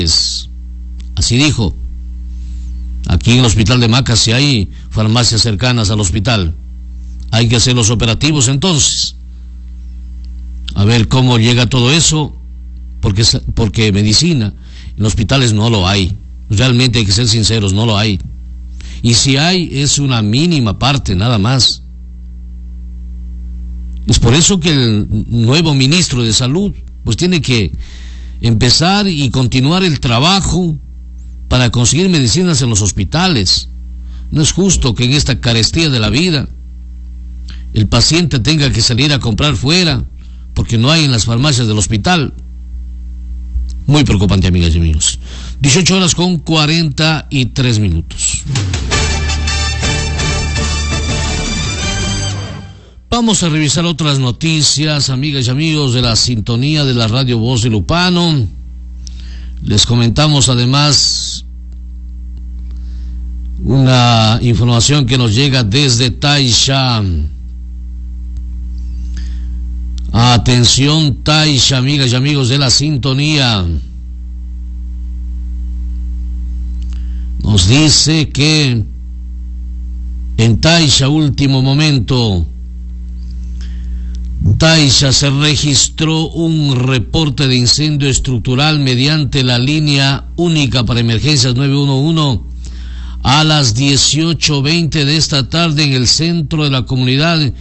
Así dijo. Aquí en el hospital de Macas, si hay farmacias cercanas al hospital, hay que hacer los operativos entonces. A ver cómo llega todo eso, porque medicina en hospitales no lo hay. Realmente hay que ser sinceros, no lo hay. Y si hay, es una mínima parte, nada más. Es por eso que el nuevo ministro de Salud, pues tiene que empezar y continuar el trabajo para conseguir medicinas en los hospitales. No es justo que en esta carestía de la vida el paciente tenga que salir a comprar fuera porque no hay en las farmacias del hospital. Muy preocupante, amigas y amigos. 18:43. Vamos a revisar otras noticias, amigas y amigos de la sintonía de la Radio Voz de Lupano. Les comentamos además una información que nos llega desde Taisha. Atención Taisha, amigas y amigos de la sintonía. Nos dice que en Taisha, último momento, Taisha se registró un reporte de incendio estructural mediante la línea única para emergencias 911 a las 18:20 de esta tarde en el centro de la comunidad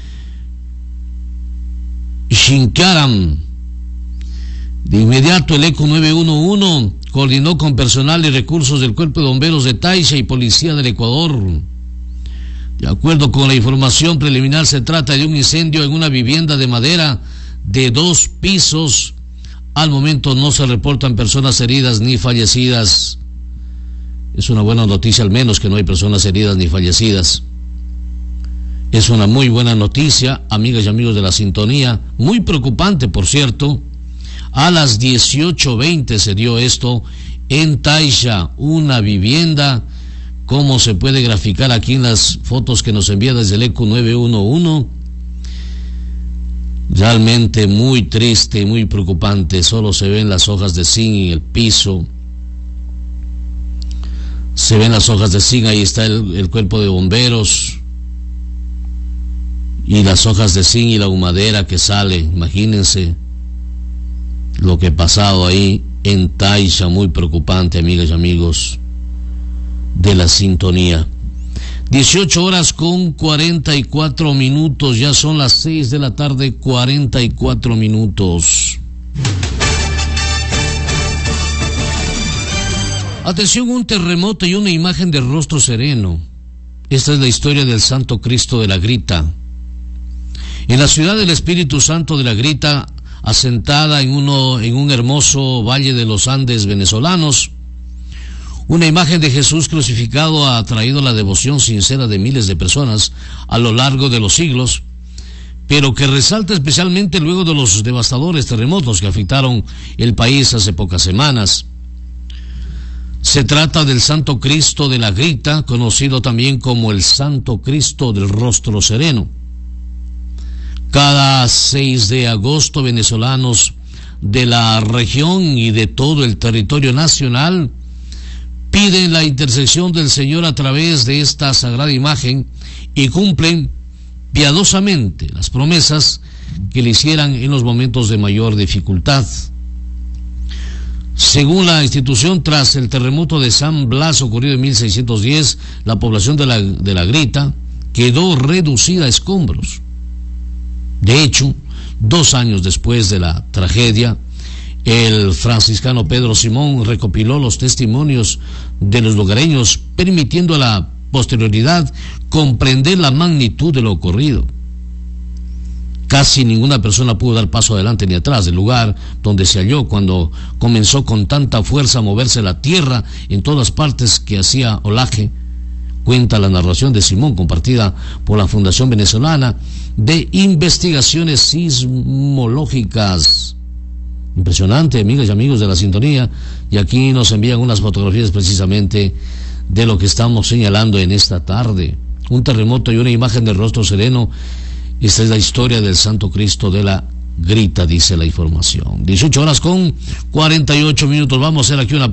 Shinkaram. De inmediato el ECO 911 coordinó con personal y recursos del Cuerpo de Bomberos de Taisha y Policía del Ecuador. De acuerdo con la información preliminar, se trata de un incendio en una vivienda de madera de 2 pisos. Al momento no se reportan personas heridas ni fallecidas. Es una buena noticia, al menos, que no hay personas heridas ni fallecidas. Es una muy buena noticia, amigas y amigos de la sintonía. Muy preocupante, por cierto. A las 18:20 se dio esto en Taisha, una vivienda, como se puede graficar aquí en las fotos que nos envía desde el ECO 911. Realmente muy triste, muy preocupante. Solo se ven las hojas de zinc en el piso. Se ven las hojas de zinc, ahí está el cuerpo de bomberos. Y las hojas de zinc y la humadera que sale. Imagínense lo que ha pasado ahí en Taisha. Muy preocupante, amigas y amigos de la sintonía. 18:44. Ya son las 6 de la tarde, 44 minutos. Atención, un terremoto y una imagen de rostro sereno. Esta es la historia del Santo Cristo de la Grita. En la ciudad del Espíritu Santo de la Grita, asentada en un hermoso valle de los Andes venezolanos, una imagen de Jesús crucificado ha atraído la devoción sincera de miles de personas a lo largo de los siglos, pero que resalta especialmente luego de los devastadores terremotos que afectaron el país hace pocas semanas. Se trata del Santo Cristo de la Grita, conocido también como el Santo Cristo del Rostro Sereno. Cada 6 de agosto, venezolanos de la región y de todo el territorio nacional piden la intercesión del Señor a través de esta sagrada imagen y cumplen piadosamente las promesas que le hicieran en los momentos de mayor dificultad. Según la institución, tras el terremoto de San Blas ocurrido en 1610, la población de la Grita quedó reducida a escombros. De hecho, 2 años después de la tragedia, el franciscano Pedro Simón recopiló los testimonios de los lugareños, permitiendo a la posterioridad comprender la magnitud de lo ocurrido. Casi ninguna persona pudo dar paso adelante ni atrás del lugar donde se halló cuando comenzó con tanta fuerza a moverse la tierra en todas partes que hacía olaje. Cuenta la narración de Simón, compartida por la Fundación Venezolana de Investigaciones Sismológicas. Impresionante, amigas y amigos de la sintonía, y aquí nos envían unas fotografías precisamente de lo que estamos señalando en esta tarde. Un terremoto y una imagen del rostro sereno. Esta es la historia del Santo Cristo de la Grita, dice la información. 18:48. Vamos a hacer aquí una